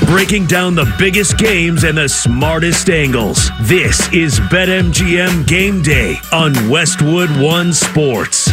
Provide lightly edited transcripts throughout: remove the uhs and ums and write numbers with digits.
breaking down the biggest games and the smartest angles. This is BetMGM Game Day on Westwood One Sports.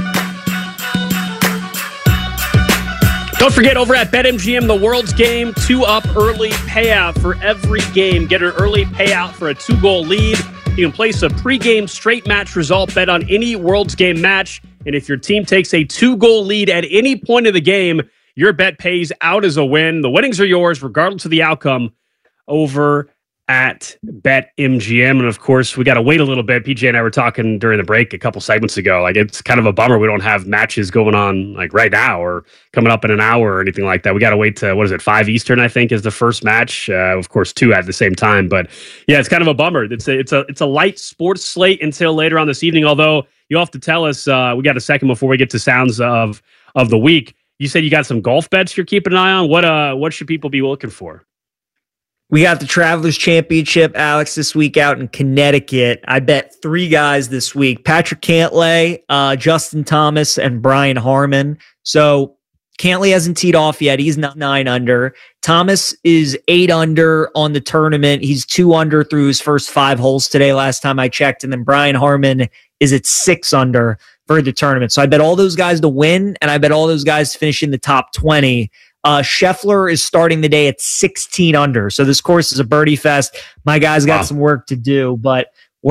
Don't forget, over at BetMGM, the world's game, 2-up early payout for every game. Get an early payout for a 2-goal lead. You can place a pregame straight match result bet on any world's game match. And if your team takes a 2-goal lead at any point of the game, your bet pays out as a win. The winnings are yours, regardless of the outcome, over at BetMGM. And of course, we got to wait a little bit. PJ and I were talking during the break a couple segments ago. Like, it's kind of a bummer we don't have matches going on like right now or coming up in an hour or anything like that. We got to wait to, 5 Eastern, I think, is the first match. Of course, 2 at the same time. But yeah, it's kind of a bummer. It's a light sports slate until later on this evening. Although you'll have to tell us, we got a second before we get to sounds of the week. You said you got some golf bets you're keeping an eye on. What should people be looking for? We got the Travelers Championship, Alex, this week out in Connecticut. I bet 3 guys this week: Patrick Cantlay, Justin Thomas, and Brian Harman. So Cantlay hasn't teed off yet. He's not 9 under. Thomas is 8 under on the tournament. He's 2 under through his first 5 holes today, last time I checked. And then Brian Harman is at 6 under for the tournament. So I bet all those guys to win, and I bet all those guys to finish in the top 20. Scheffler is starting the day at 16 under. So this course is a birdie fest. My guys got some work to do, but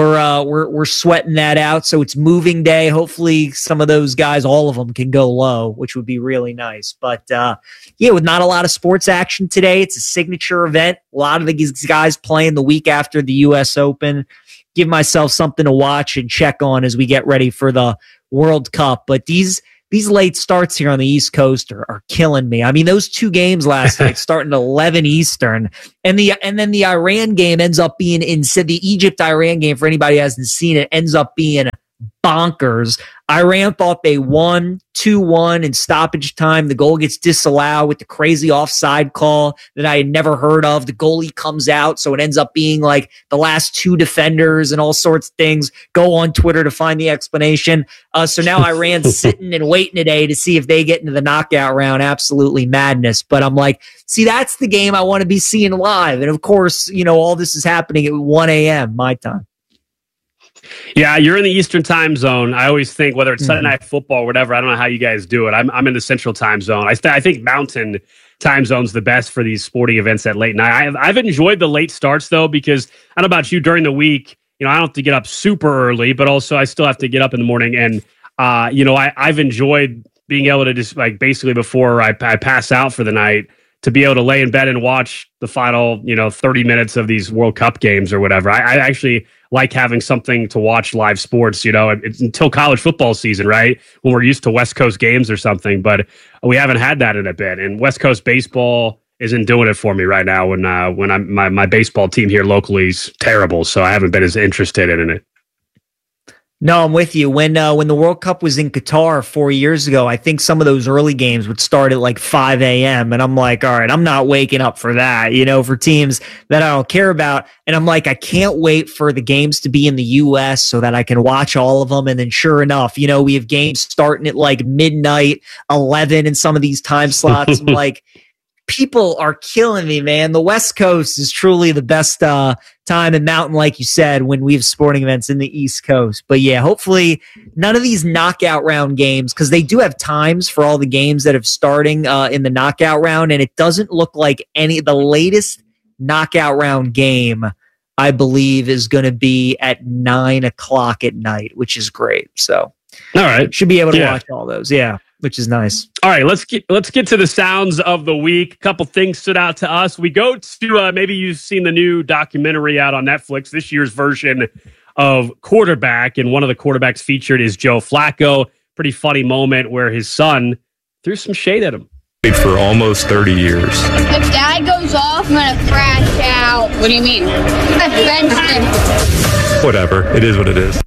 we're sweating that out. So it's moving day. Hopefully some of those guys, all of them, can go low, which would be really nice. But with not a lot of sports action today, it's a signature event. A lot of these guys playing the week after the U.S. Open. Give myself something to watch and check on as we get ready for the World Cup. But these late starts here on the East Coast are killing me. I mean, those 2 games last night starting at 11 Eastern, and then the Iran game ends up being the Egypt-Iran game, for anybody who hasn't seen it, ends up being bonkers. Iran thought they won 2-1 in stoppage time. The goal gets disallowed with the crazy offside call that I had never heard of. The goalie comes out, so it ends up being like the last 2 defenders and all sorts of things. Go on Twitter to find the explanation. So now Iran's sitting and waiting today to see if they get into the knockout round. Absolutely madness. But I'm like, see, that's the game I want to be seeing live. And of course, all this is happening at 1 a.m. my time. Yeah, you're in the Eastern time zone. I always think, whether it's Sunday Night Football or whatever, I don't know how you guys do it. I'm in the Central time zone. I think Mountain time zone's the best for these sporting events at late night. I've enjoyed the late starts, though, because I don't know about you, during the week, I don't have to get up super early, but also I still have to get up in the morning. And, I've enjoyed being able to just, like, basically before I pass out for the night, to be able to lay in bed and watch the final, 30 minutes of these World Cup games or whatever. I actually like having something to watch live sports, it's until college football season, right? When we're used to West Coast games or something, but we haven't had that in a bit. And West Coast baseball isn't doing it for me right now when my baseball team here locally is terrible. So I haven't been as interested in it. No, I'm with you. When the World Cup was in Qatar 4 years ago, I think some of those early games would start at like 5 a.m. And I'm like, all right, I'm not waking up for that, for teams that I don't care about. And I'm like, I can't wait for the games to be in the U.S. so that I can watch all of them. And then sure enough, we have games starting at like midnight, 11 in some of these time slots. I'm like, people are killing me, man. The West Coast is truly the best time, and Mountain, like you said, when we have sporting events in the East Coast. But yeah, hopefully none of these knockout round games, because they do have times for all the games that are starting in the knockout round, and it doesn't look like the latest knockout round game, I believe, is going to be at 9 o'clock at night, which is great. So all right, should be able to watch all those. Yeah. Which is nice. All right, let's get to the sounds of the week. A couple things stood out to us. We go to maybe you've seen the new documentary out on Netflix, this year's version of Quarterback, and one of the quarterbacks featured is Joe Flacco. Pretty funny moment where his son threw some shade at him. For almost 30 years. If Dad goes off, I'm gonna crash out. What do you mean? I benched him. Whatever. It is what it is.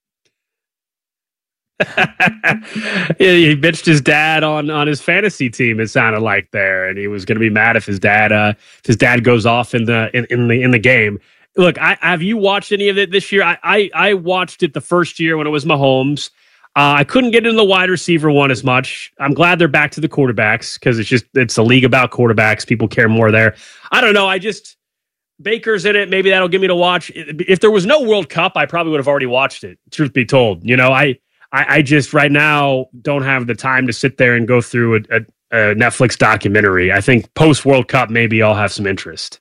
He bitched his dad on his fantasy team, it sounded like there, and he was going to be mad if his dad goes off in the game. Look, have you watched any of it this year? I watched it the first year when it was Mahomes. I couldn't get into the wide receiver one as much. I'm glad they're back to the quarterbacks because it's a league about quarterbacks. People care more there. I don't know. Baker's in it. Maybe that'll get me to watch. If there was no World Cup, I probably would have already watched it. Truth be told, I just right now don't have the time to sit there and go through a Netflix documentary. I think post World Cup, maybe I'll have some interest.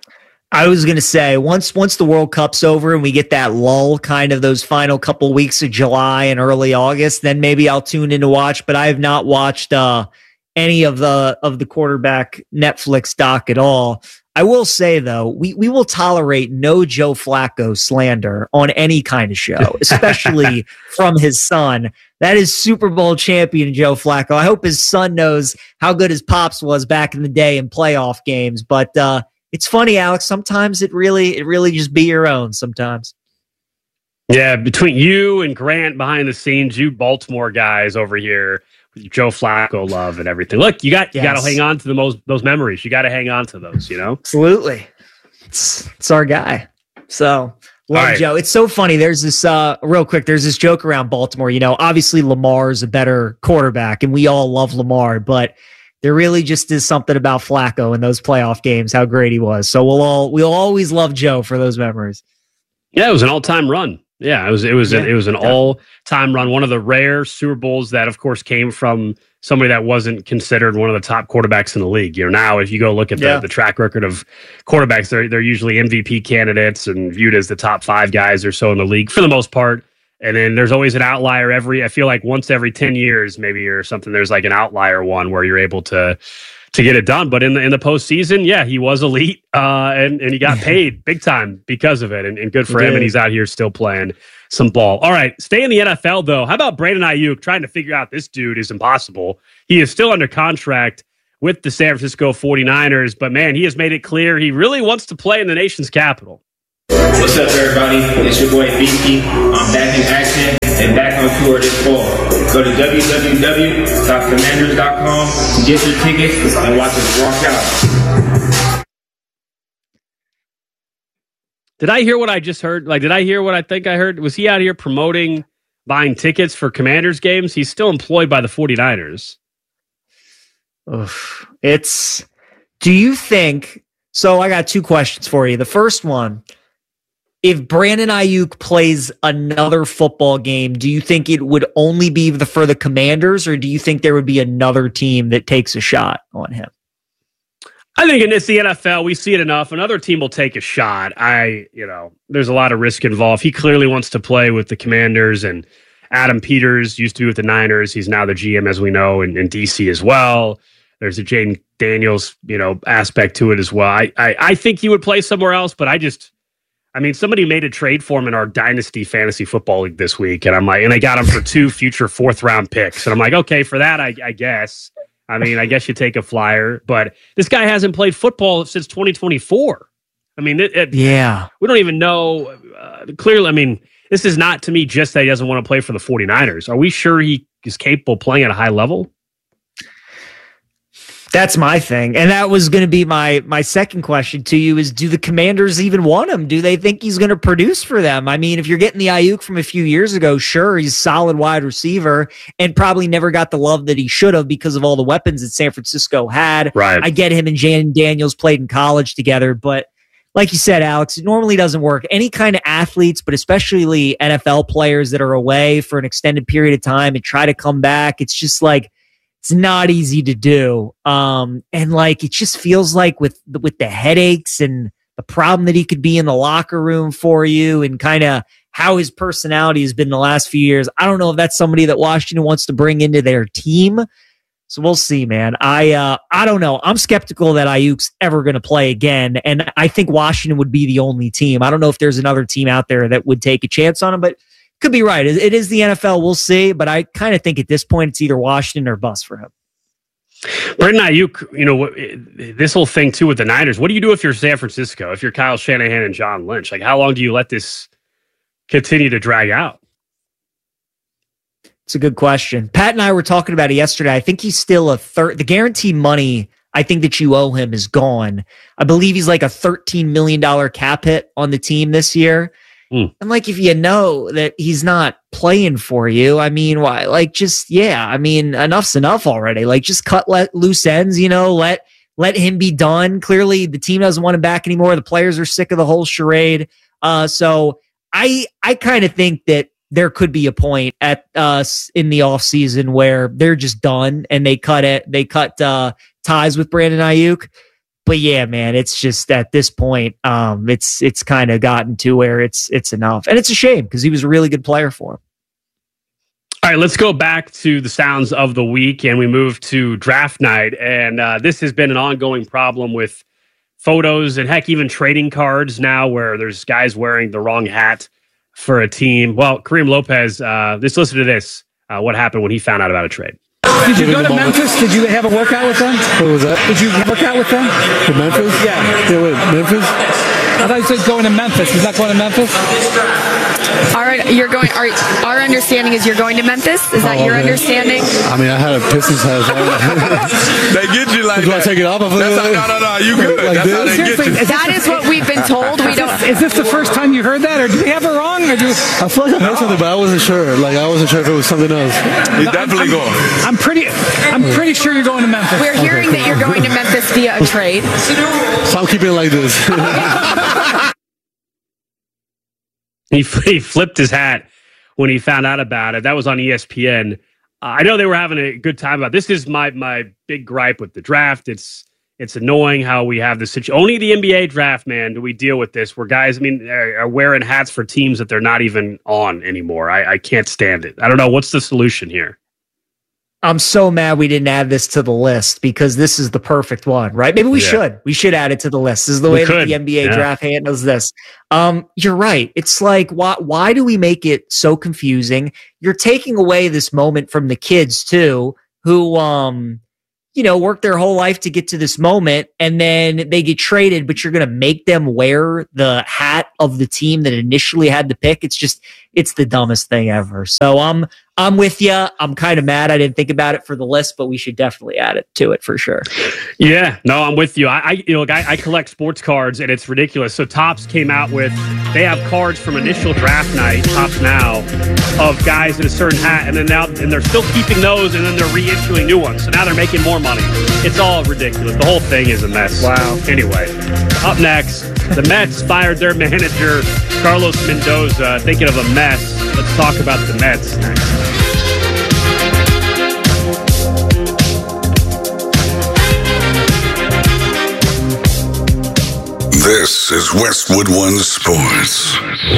I was going to say, once the World Cup's over and we get that lull, kind of those final couple weeks of July and early August, then maybe I'll tune in to watch. But I have not watched any of the quarterback Netflix doc at all. I will say, though, we will tolerate no Joe Flacco slander on any kind of show, especially from his son. That is Super Bowl champion Joe Flacco. I hope his son knows how good his pops was back in the day in playoff games. But it's funny, Alex. Sometimes it really just be your own sometimes. Yeah, between you and Grant behind the scenes, you Baltimore guys over here, with Joe Flacco love and everything. Look, you got to hang on to those memories. You got to hang on to those, Absolutely. It's our guy. So love right. Joe. It's so funny. There's this real quick. There's this joke around Baltimore. Obviously Lamar is a better quarterback, and we all love Lamar, but there really just is something about Flacco in those playoff games, how great he was. So we'll always love Joe for those memories. Yeah, it was an all-time run. Yeah, it was an all-time run. One of the rare Super Bowls that, of course, came from somebody that wasn't considered one of the top quarterbacks in the league. Now, if you go look at the track record of quarterbacks, they're usually MVP candidates and viewed as the top 5 guys or so in the league for the most part. And then there's always an outlier I feel like once every 10 years, maybe, or something, there's like an outlier one where you're able to get it done. But in the postseason, yeah, he was elite and he got paid big time because of it. And good for him. And he's out here still playing some ball. All right, stay in the NFL, though. How about Brandon Ayuk? Trying to figure out this dude is impossible. He is still under contract with the San Francisco 49ers. But, man, he has made it clear he really wants to play in the nation's capital. What's up, everybody? It's your boy BT. I'm back in action and back on tour this fall. Go to www.commanders.com to get your tickets and watch us rock out. Did I hear what I just heard? Did I hear what I think I heard? Was he out here promoting buying tickets for Commanders games? He's still employed by the 49ers. Do you think... So I got 2 questions for you. The first one, if Brandon Ayuk plays another football game, do you think it would only be for the Commanders, or do you think there would be another team that takes a shot on him? I think it's the NFL. We see it enough. Another team will take a shot. There's a lot of risk involved. He clearly wants to play with the Commanders, and Adam Peters used to be with the Niners. He's now the GM, as we know, in DC as well. There's a Jaden Daniels, aspect to it as well. I think he would play somewhere else, but somebody made a trade for him in our Dynasty Fantasy Football League this week, and and they got him for 2 future 4th-round picks. And I'm like, okay, for that, I guess. I guess you take a flyer, but this guy hasn't played football since 2024. We don't even know. Clearly, this is not, to me, just that he doesn't want to play for the 49ers. Are we sure he is capable of playing at a high level? That's my thing. And that was going to be my second question to you is, do the Commanders even want him? Do they think he's going to produce for them? If you're getting the Ayuk from a few years ago, sure, he's a solid wide receiver and probably never got the love that he should have because of all the weapons that San Francisco had. Right. I get him and Jaden Daniels played in college together, but like you said, Alex, it normally doesn't work. Any kind of athletes, but especially NFL players that are away for an extended period of time and try to come back, it's just it's not easy to do. It just feels like with the headaches and the problem that he could be in the locker room for you and kind of how his personality has been the last few years, I don't know if that's somebody that Washington wants to bring into their team. So we'll see, man. I don't know. I'm skeptical that Ayuk's ever going to play again, and I think Washington would be the only team. I don't know if there's another team out there that would take a chance on him, but could be right. It is the NFL. We'll see. But I kind of think at this point, it's either Washington or bust for him. Brandon Ayuk, this whole thing too with the Niners, what do you do if you're San Francisco, if you're Kyle Shanahan and John Lynch? How long do you let this continue to drag out? It's a good question. Pat and I were talking about it yesterday. I think he's still the guaranteed money I think that you owe him is gone. I believe he's like a $13 million cap hit on the team this year. I'm like, if you know that he's not playing for you, I mean, why? Like, just, I mean, enough's enough already. Like, just cut loose ends, let him be done. Clearly, the team doesn't want him back anymore. The players are sick of the whole charade. So I kind of think that there could be a point at in the offseason where they're just done and they cut ties with Brandon Ayuk. But yeah, man, it's just at this point, it's kind of gotten to where it's enough. And it's a shame because he was a really good player for him. All right, let's go back to the sounds of the week and we move to draft night. And this has been an ongoing problem with photos and heck, even trading cards now where there's guys wearing the wrong hat for a team. Well, Kareem Lopez, let's listen to this. What happened when he found out about a trade? Did you go to Memphis? Did you have a workout with them? What was that? Did you work out with them? To Memphis? Yeah. Yeah, wait, Memphis? I thought you said going to Memphis. Is that going to Memphis? All right, our understanding is you're going to Memphis. Is that your understanding? I mean, I had a Pistons hat. They get you like Do that. I take it off? No, you good. Like That's how they get you. That is what we've been told. We don't. Is this the first time you heard that, or do we have it wrong? Or I feel like I heard something, but I wasn't sure. Like, I wasn't sure if it was something else. He's definitely going. I'm pretty sure you're going to Memphis. We're hearing that you're going to Memphis via a trade. So I'm keeping it like this. He flipped his hat when he found out about it. That was on ESPN. I know they were having a good time about it. This is my big gripe with the draft. It's annoying how we have this situation. Only the NBA draft, man, do we deal with this where guys, are wearing hats for teams that they're not even on anymore. I can't stand it. I don't know. What's the solution here? I'm so mad we didn't add this to the list because this is the perfect one, right? Maybe we should. We should add it to the list. This is the way that the NBA draft handles this. You're right. It's like, why do we make it so confusing? You're taking away this moment from the kids too, who, worked their whole life to get to this moment and then they get traded, but you're going to make them wear the hat of the team that initially had the pick. It's the dumbest thing ever. So I'm with you. I'm kind of mad I didn't think about it for the list, but we should definitely add it to it for sure. Yeah, no, I'm with you. I collect sports cards and it's ridiculous. So Topps came out with, they have cards from initial draft night, Topps Now, of guys in a certain hat, and they're still keeping those, and then they're reissuing new ones. So now they're making more money. It's all ridiculous. The whole thing is a mess. Wow. Anyway, up next, the Mets fired their manager, Carlos Mendoza. Thinking of a mess. Let's talk about the Mets next. This is Westwood One Sports.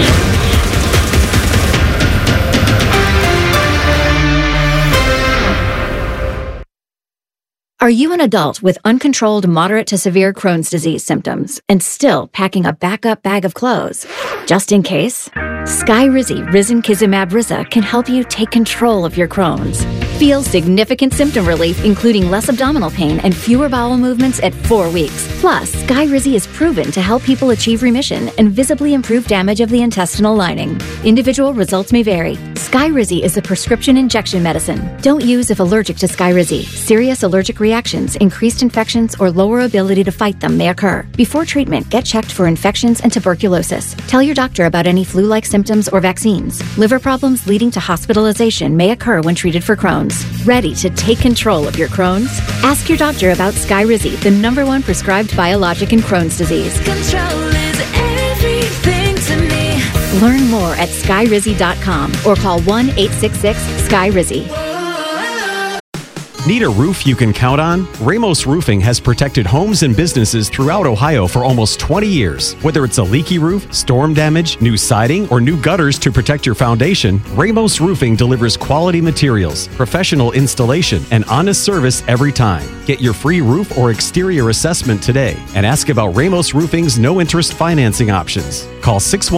Are you an adult with uncontrolled moderate to severe Crohn's disease symptoms and still packing a backup bag of clothes? Just in case? Skyrizi Risankizumab Riza can help you take control of your Crohn's. Feel significant symptom relief, including less abdominal pain and fewer bowel movements at 4 weeks. Plus, Skyrizi is proven to help people achieve remission and visibly improve damage of the intestinal lining. Individual results may vary. Skyrizi is a prescription injection medicine. Don't use if allergic to Skyrizi. Serious allergic reactions, increased infections, or lower ability to fight them may occur. Before treatment, get checked for infections and tuberculosis. Tell your doctor about any flu-like symptoms or vaccines. Liver problems leading to hospitalization may occur when treated for Crohn's. Ready to take control of your Crohn's? Ask your doctor about Skyrizi, the #1 prescribed biologic in Crohn's disease. Control is everything to me. Learn more at skyrizi.com or call 1-866-SKYRIZI. Need a roof you can count on? Ramos Roofing has protected homes and businesses throughout Ohio for almost 20 years. Whether it's a leaky roof, storm damage, new siding, or new gutters to protect your foundation, Ramos Roofing delivers quality materials, professional installation, and honest service every time. Get your free roof or exterior assessment today and ask about Ramos Roofing's no-interest financing options. Call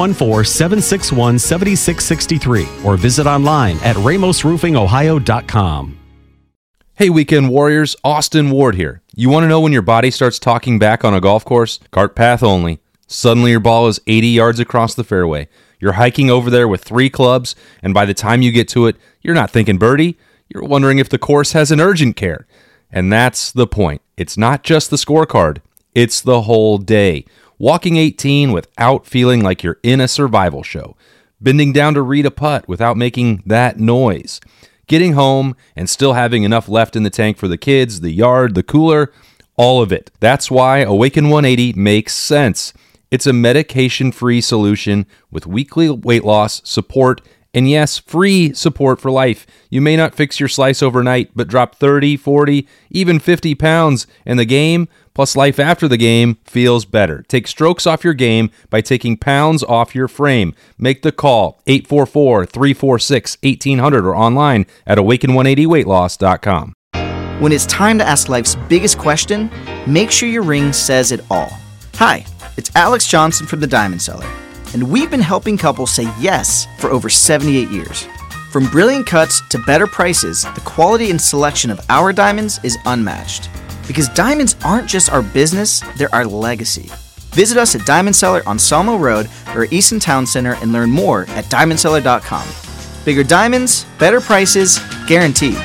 614-761-7663 or visit online at ramosroofingohio.com. Hey Weekend Warriors, Austin Ward here. You want to know when your body starts talking back on a golf course? Cart path only. Suddenly your ball is 80 yards across the fairway. You're hiking over there with 3 clubs, and by the time you get to it, you're not thinking birdie. You're wondering if the course has an urgent care. And that's the point. It's not just the scorecard. It's the whole day. walking 18 without feeling like you're in a survival show, bending down to read a putt without making that noise, getting home and still having enough left in the tank for the kids, the yard, the cooler, all of it. That's why Awaken 180 makes sense. It's a medication-free solution with weekly weight loss, support, and yes, free support for life. You may not fix your slice overnight, but drop 30, 40, even 50 pounds, and the game, plus life after the game, feels better. Take strokes off your game by taking pounds off your frame. Make the call, 844-346-1800, or online at awaken180weightloss.com. When it's time to ask life's biggest question, make sure your ring says it all. Hi, it's Alex Johnson from The Diamond Seller, and we've been helping couples say yes for over 78 years. From brilliant cuts to better prices, the quality and selection of our diamonds is unmatched. Because diamonds aren't just our business, they're our legacy. Visit us at Diamond Seller on Sawmill Road or Easton Town Center and learn more at diamondseller.com. Bigger diamonds, better prices, guaranteed.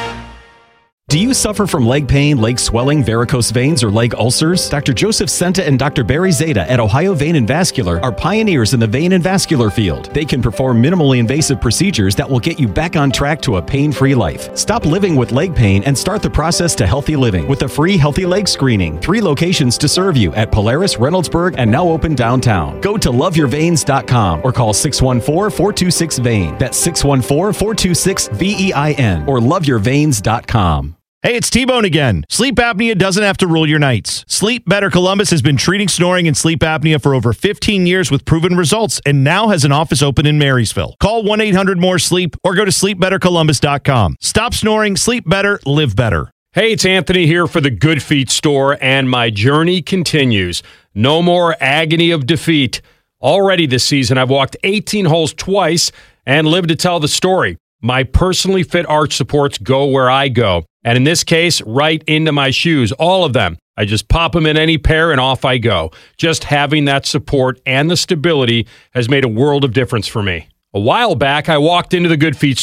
Do you suffer from leg pain, leg swelling, varicose veins, or leg ulcers? Dr. Joseph Senta and Dr. Barry Zeta at Ohio Vein and Vascular are pioneers in the vein and vascular field. They can perform minimally invasive procedures that will get you back on track to a pain-free life. Stop living with leg pain and start the process to healthy living with a free healthy leg screening. 3 locations to serve you at Polaris, Reynoldsburg, and now open downtown. Go to loveyourveins.com or call 614-426-VEIN. That's 614-426-VEIN or loveyourveins.com. Hey, it's T-Bone again. Sleep apnea doesn't have to rule your nights. Sleep Better Columbus has been treating snoring and sleep apnea for over 15 years with proven results and now has an office open in Marysville. Call 1-800-MORE-SLEEP or go to sleepbettercolumbus.com. Stop snoring, sleep better, live better. Hey, it's Anthony here for the Good Feet store, and my journey continues. No more agony of defeat. Already this season, I've walked 18 holes twice and lived to tell the story. My personally fit arch supports go where I go. And in this case, right into my shoes, all of them. I just pop them in any pair and off I go. Just having that support and the stability has made a world of difference for me. A while back, I walked into the Good Feet